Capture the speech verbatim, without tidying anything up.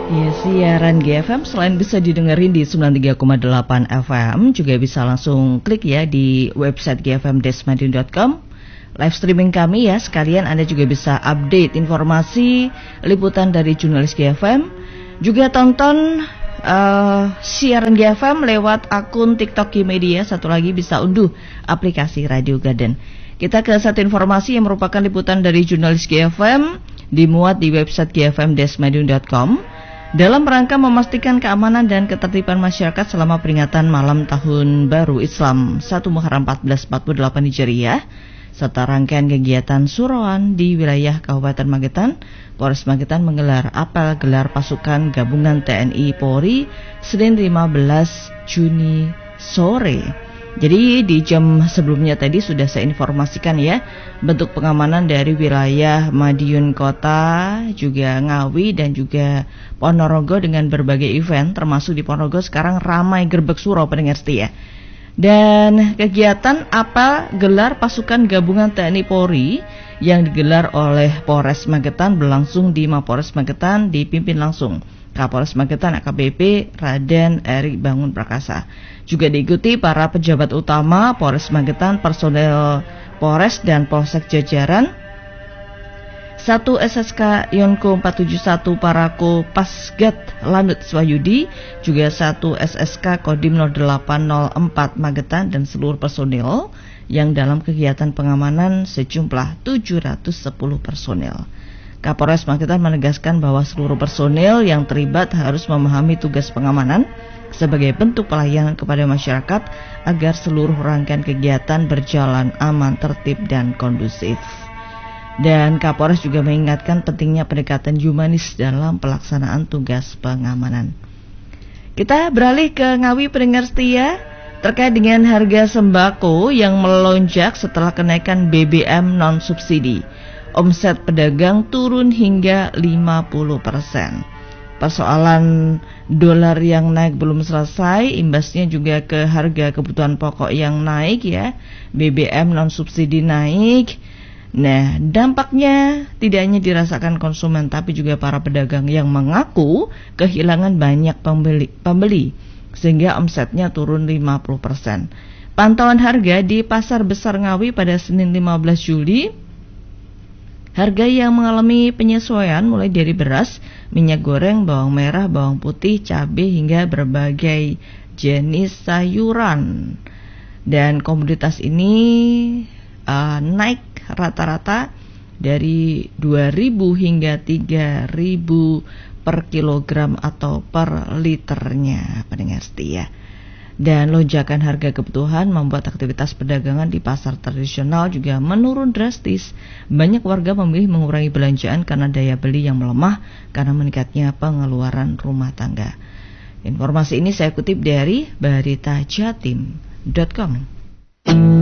Ya, siaran G F M selain bisa didengerin di sembilan puluh tiga koma delapan F M, juga bisa langsung klik ya di website g f m desmadiun dot com. Live streaming kami ya, sekalian Anda juga bisa update informasi liputan dari jurnalis G F M. Juga tonton uh, siaran G F M lewat akun TikTok G-Media. Satu lagi bisa unduh aplikasi Radio Garden. Kita ke satu informasi yang merupakan liputan dari jurnalis G F M, dimuat di website g f m desmadiun dot com. Dalam rangka memastikan keamanan dan ketertiban masyarakat selama peringatan malam Tahun Baru Islam satu Muharram seribu empat ratus empat puluh delapan Hijriah, serta rangkaian kegiatan suroan di wilayah Kabupaten Magetan, Polres Magetan menggelar apel gelar pasukan gabungan T N I Polri Senin lima belas Juni sore. Jadi di jam sebelumnya tadi sudah saya informasikan ya bentuk pengamanan dari wilayah Madiun Kota, juga Ngawi dan juga Ponorogo dengan berbagai event, termasuk di Ponorogo sekarang ramai gerbek suro pendengar setia. Dan kegiatan apel gelar pasukan gabungan T N I Polri yang digelar oleh Polres Magetan berlangsung di Mapolres Magetan, dipimpin langsung Kapolres Magetan A K B P Raden Eri Bangun Prakasa. Juga diikuti para pejabat utama Polres Magetan, personel Polres dan Polsek jajaran, satu S S K Yonko empat tujuh satu Parako Pasgat Lanut Swayudi, juga satu S S K Kodim nol delapan nol empat Magetan dan seluruh personil yang dalam kegiatan pengamanan sejumlah tujuh ratus sepuluh personil. Kapolres Magetan menegaskan bahwa seluruh personil yang terlibat harus memahami tugas pengamanan sebagai bentuk pelayanan kepada masyarakat agar seluruh rangkaian kegiatan berjalan aman, tertib, dan kondusif. Dan Kapolres juga mengingatkan pentingnya pendekatan humanis dalam pelaksanaan tugas pengamanan. Kita beralih ke Ngawi pendengar setia terkait dengan harga sembako yang melonjak setelah kenaikan B B M non subsidi. Omset pedagang turun hingga lima puluh persen. Persoalan dolar yang naik belum selesai, imbasnya juga ke harga kebutuhan pokok yang naik ya. B B M non subsidi naik. Nah, dampaknya tidak hanya dirasakan konsumen tapi juga para pedagang yang mengaku kehilangan banyak pembeli, pembeli sehingga omsetnya turun lima puluh persen. Pantauan harga di Pasar Besar Ngawi pada Senin lima belas Juli, harga yang mengalami penyesuaian mulai dari beras, minyak goreng, bawang merah, bawang putih, cabai hingga berbagai jenis sayuran. Dan komoditas ini uh, naik rata-rata dari dua ribu hingga tiga ribu per kilogram atau per liternya, pendengar setia. Dan lonjakan harga kebutuhan membuat aktivitas perdagangan di pasar tradisional juga menurun drastis. Banyak warga memilih mengurangi belanjaan karena daya beli yang melemah karena meningkatnya pengeluaran rumah tangga. Informasi ini saya kutip dari berita jatim dot com.